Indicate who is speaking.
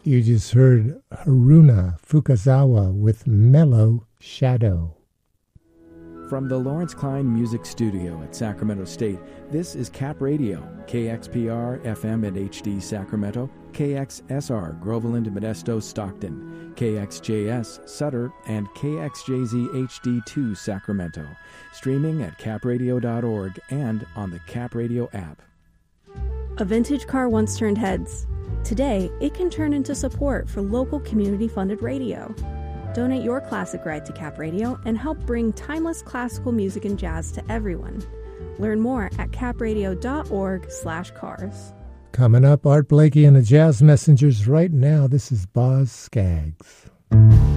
Speaker 1: You just heard Haruna Fukazawa with Mellow Shadow.
Speaker 2: From the Lawrence Klein Music Studio at Sacramento State, this is Cap Radio, KXPR FM and HD Sacramento, KXSR Groveland, Modesto, Stockton, KXJS Sutter, and KXJZ HD2 Sacramento. Streaming at capradio.org and on the Cap Radio app.
Speaker 3: A vintage car once turned heads. Today, it can turn into support for local community-funded radio. Donate your classic ride to Cap Radio and help bring timeless classical music and jazz to everyone. Learn more at capradio.org/cars.
Speaker 1: Coming up, Art Blakey and the Jazz Messengers. Right now, this is Boz Scaggs.